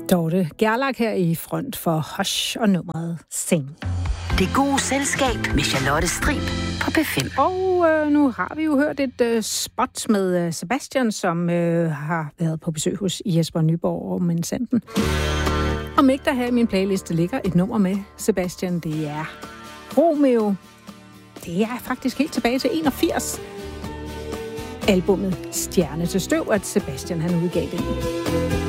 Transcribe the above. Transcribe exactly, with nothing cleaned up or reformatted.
Dorte Gerlach her i front for Hush og nummeret Sing. Det gode selskab med Charlotte Strib på P fem. Og øh, nu har vi jo hørt et øh, spot med øh, Sebastian, som øh, har været på besøg hos Jesper Nyborg og Minsanden. Om ikke der her i min playliste ligger et nummer med Sebastian, det er Romeo. Det er faktisk helt tilbage til enogfirs. Albummet Stjerne til støv, at Sebastian han udgav det.